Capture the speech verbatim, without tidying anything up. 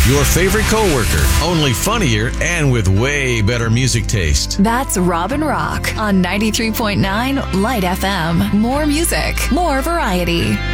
Your favorite coworker, only funnier and with way better music taste. That's Robin Rock on ninety-three point nine Light F M. More music, more variety.